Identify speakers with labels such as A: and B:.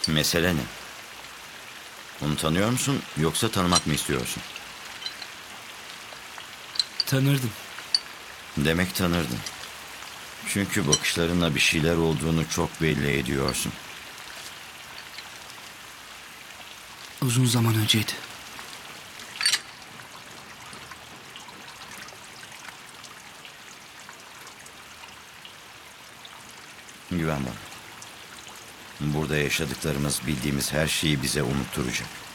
A: Mesele ne? Onu tanıyor musun yoksa tanımak mı istiyorsun?
B: Tanırdım.
A: Demek tanırdın. Çünkü bakışlarınla bir şeyler olduğunu çok belli ediyorsun.
B: Uzun zaman önceydi.
A: Güven bana. Burada yaşadıklarımız bildiğimiz her şeyi bize unutturacak.